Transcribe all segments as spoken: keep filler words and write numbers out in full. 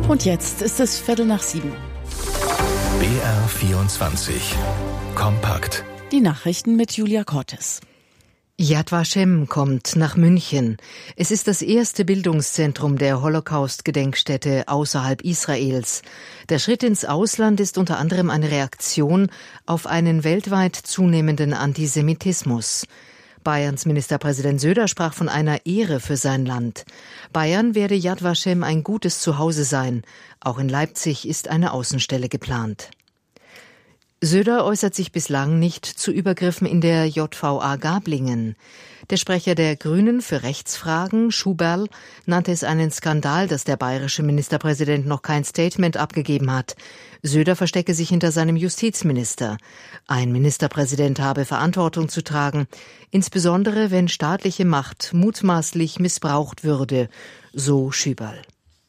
Und jetzt ist es Viertel nach sieben. B R vierundzwanzig. Kompakt. Die Nachrichten mit Julia Cortes. Yad Vashem kommt nach München. Es ist das erste Bildungszentrum der Holocaust-Gedenkstätte außerhalb Israels. Der Schritt ins Ausland ist unter anderem eine Reaktion auf einen weltweit zunehmenden Antisemitismus. Bayerns Ministerpräsident Söder sprach von einer Ehre für sein Land. Bayern werde Yad Vashem ein gutes Zuhause sein. Auch in Leipzig ist eine Außenstelle geplant. Söder äußert sich bislang nicht zu Übergriffen in der J V A Gablingen. Der Sprecher der Grünen für Rechtsfragen, Schuberl, nannte es einen Skandal, dass der bayerische Ministerpräsident noch kein Statement abgegeben hat. Söder verstecke sich hinter seinem Justizminister. Ein Ministerpräsident habe Verantwortung zu tragen, insbesondere wenn staatliche Macht mutmaßlich missbraucht würde, so Schuberl.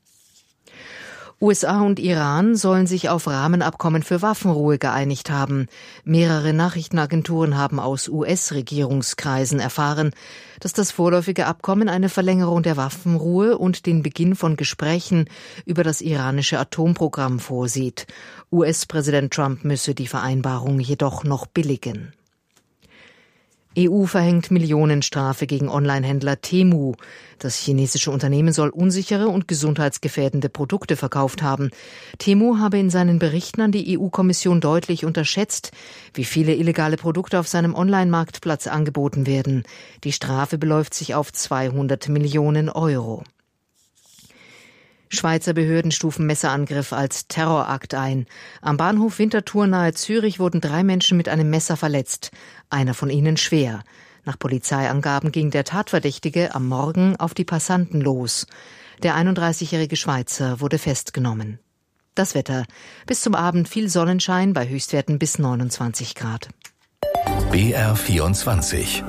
U S A und Iran sollen sich auf Rahmenabkommen für Waffenruhe geeinigt haben. Mehrere Nachrichtenagenturen haben aus U S-Regierungskreisen erfahren, dass das vorläufige Abkommen eine Verlängerung der Waffenruhe und den Beginn von Gesprächen über das iranische Atomprogramm vorsieht. U S-Präsident Trump müsse die Vereinbarung jedoch noch billigen. E U verhängt Millionenstrafe gegen Onlinehändler Temu. Das chinesische Unternehmen soll unsichere und gesundheitsgefährdende Produkte verkauft haben. Temu habe in seinen Berichten an die E U-Kommission deutlich unterschätzt, wie viele illegale Produkte auf seinem Online-Marktplatz angeboten werden. Die Strafe beläuft sich auf zweihundert Millionen Euro. Schweizer Behörden stufen Messerangriff als Terrorakt ein. Am Bahnhof Winterthur nahe Zürich wurden drei Menschen mit einem Messer verletzt, einer von ihnen schwer. Nach Polizeiangaben ging der Tatverdächtige am Morgen auf die Passanten los. Der einunddreißigjährige Schweizer wurde festgenommen. Das Wetter. Bis zum Abend viel Sonnenschein bei Höchstwerten bis neunundzwanzig Grad. B R vierundzwanzig.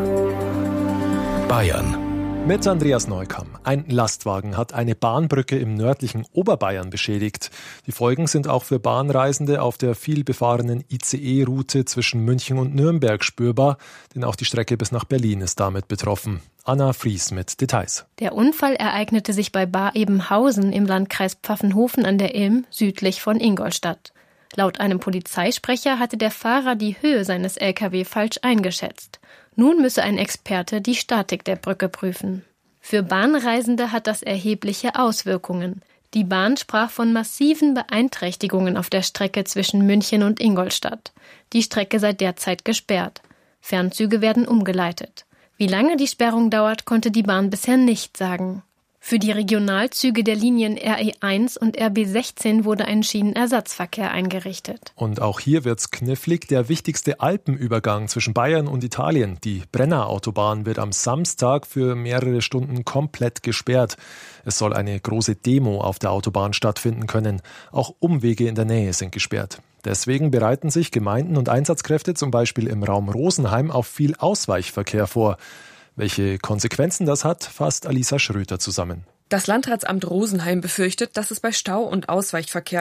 Bayern. Mit Andreas Neukamm. Ein Lastwagen hat eine Bahnbrücke im nördlichen Oberbayern beschädigt. Die Folgen sind auch für Bahnreisende auf der vielbefahrenen I C E-Route zwischen München und Nürnberg spürbar, denn auch die Strecke bis nach Berlin ist damit betroffen. Anna Fries mit Details. Der Unfall ereignete sich bei Bar-Ebenhausen im Landkreis Pfaffenhofen an der Ilm, südlich von Ingolstadt. Laut einem Polizeisprecher hatte der Fahrer die Höhe seines L K W falsch eingeschätzt. Nun müsse ein Experte die Statik der Brücke prüfen. Für Bahnreisende hat das erhebliche Auswirkungen. Die Bahn sprach von massiven Beeinträchtigungen auf der Strecke zwischen München und Ingolstadt. Die Strecke sei derzeit gesperrt. Fernzüge werden umgeleitet. Wie lange die Sperrung dauert, konnte die Bahn bisher nicht sagen. Für die Regionalzüge der Linien R E eins und R B sechzehn wurde ein Schienenersatzverkehr eingerichtet. Und auch hier wird's knifflig. Der wichtigste Alpenübergang zwischen Bayern und Italien, die Brenner-Autobahn, wird am Samstag für mehrere Stunden komplett gesperrt. Es soll eine große Demo auf der Autobahn stattfinden können. Auch Umwege in der Nähe sind gesperrt. Deswegen bereiten sich Gemeinden und Einsatzkräfte zum Beispiel im Raum Rosenheim auf viel Ausweichverkehr vor. Welche Konsequenzen das hat, fasst Alisa Schröter zusammen. Das Landratsamt Rosenheim befürchtet, dass es bei Stau und Ausweichverkehr